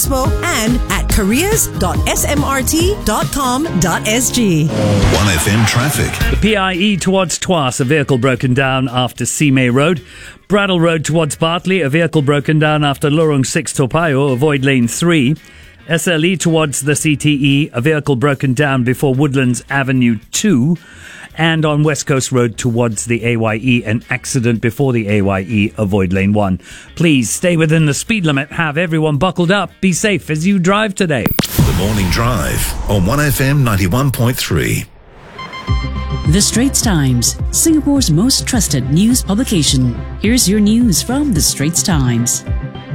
Expo and at careers.smrt.com.sg. 1FM traffic. The PIE towards Tuas, a vehicle broken down after Simei Road. Brattle Road towards Bartley, a vehicle broken down after Lorong 6 Topayo, avoid lane 3. SLE towards the CTE, a vehicle broken down before Woodlands Avenue 2. And on West Coast Road towards the AYE, an accident before the AYE, avoid lane 1. Please stay within the speed limit. Have everyone buckled up. Be safe as you drive today. The Morning Drive on 1FM 91.3. The Straits Times, Singapore's most trusted news publication. Here's your news from The Straits Times.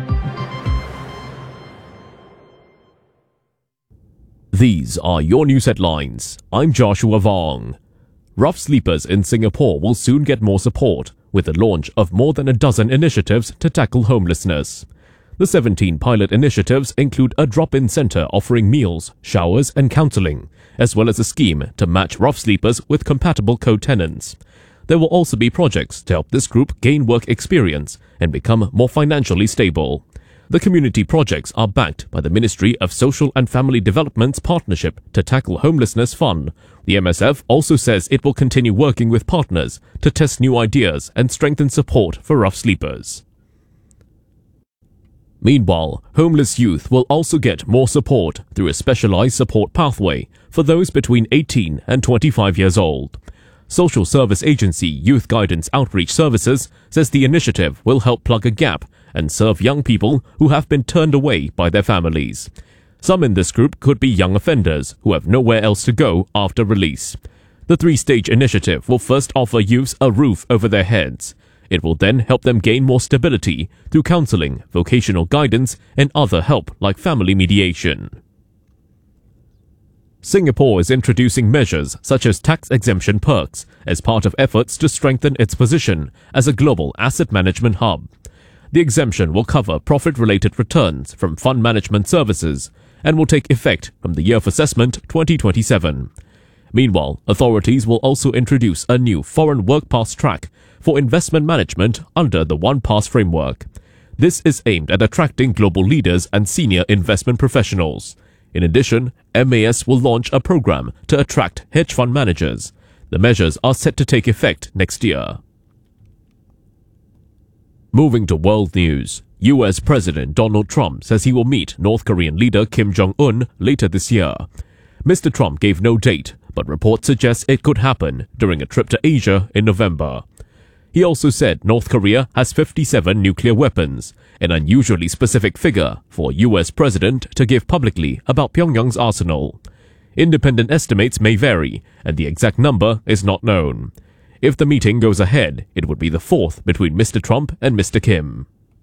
These are your news headlines. I'm Joshua Vong. Rough sleepers in Singapore will soon get more support with the launch of more than a dozen initiatives to tackle homelessness. The 17 pilot initiatives include a drop-in centre offering meals, showers and counselling, as well as a scheme to match rough sleepers with compatible co-tenants. There will also be projects to help this group gain work experience and become more financially stable. The community projects are backed by the Ministry of Social and Family Development's Partnership to Tackle Homelessness Fund. The MSF also says it will continue working with partners to test new ideas and strengthen support for rough sleepers. Meanwhile, homeless youth will also get more support through a specialized support pathway for those between 18 and 25 years old. Social service agency Youth Guidance Outreach Services says the initiative will help plug a gap and serve young people who have been turned away by their families. Some in this group could be young offenders who have nowhere else to go after release. The three-stage initiative will first offer youths a roof over their heads. It will then help them gain more stability through counselling, vocational guidance, and other help like family mediation. Singapore is introducing measures such as tax exemption perks as part of efforts to strengthen its position as a global asset management hub. The exemption will cover profit-related returns from fund management services and will take effect from the year of assessment 2027. Meanwhile, authorities will also introduce a new foreign work pass track for investment management under the One Pass framework. This is aimed at attracting global leaders and senior investment professionals. In addition, MAS will launch a program to attract hedge fund managers. The measures are set to take effect next year. Moving to world news, US President Donald Trump says he will meet North Korean leader Kim Jong-un later this year. Mr. Trump gave no date, but reports suggest it could happen during a trip to Asia in November. He also said North Korea has 57 nuclear weapons, an unusually specific figure for a US president to give publicly about Pyongyang's arsenal. Independent estimates may vary, and the exact number is not known. If the meeting goes ahead, it would be the fourth between Mr. Trump and Mr. Kim.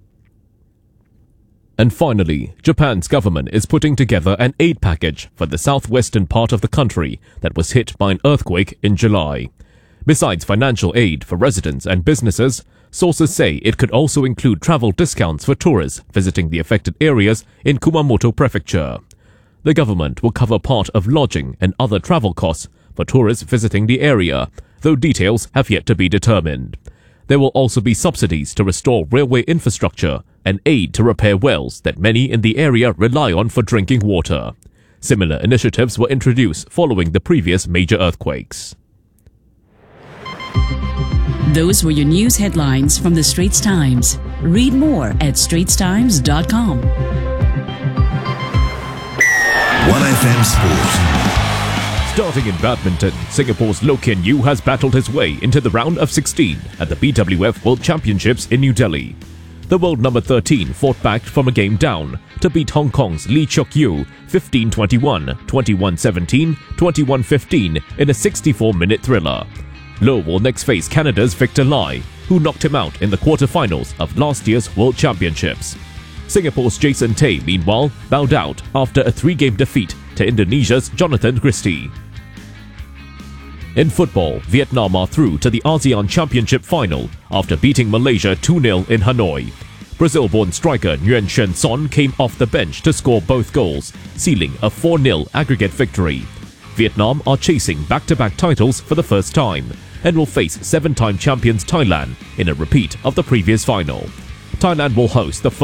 And finally, Japan's government is putting together an aid package for the southwestern part of the country that was hit by an earthquake in July. Besides financial aid for residents and businesses, sources say it could also include travel discounts for tourists visiting the affected areas in Kumamoto Prefecture. The government will cover part of lodging and other travel costs for tourists visiting the area, though details have yet to be determined. There will also be subsidies to restore railway infrastructure and aid to repair wells that many in the area rely on for drinking water. Similar initiatives were introduced following the previous major earthquakes. Those were your news headlines from The Straits Times. Read more at straitstimes.com. 1FM Sport. Starting in badminton, Singapore's Loh Kean Yew has battled his way into the round of 16 at the BWF World Championships in New Delhi. The world number 13 fought back from a game down to beat Hong Kong's Lee Cheok Yew 15-21, 21-17, 21-15 in a 64-minute thriller. Loh will next face Canada's Victor Lai, who knocked him out in the quarterfinals of last year's World Championships. Singapore's Jason Tay, meanwhile, bowed out after a 3-game defeat to Indonesia's Jonathan Christie. In football, Vietnam are through to the ASEAN Championship final after beating Malaysia 2-0 in Hanoi. Brazil-born striker Nguyen Xuan Son came off the bench to score both goals, sealing a 4-0 aggregate victory. Vietnam are chasing back-to-back titles for the first time and will face 7-time champions Thailand in a repeat of the previous final. Thailand will host the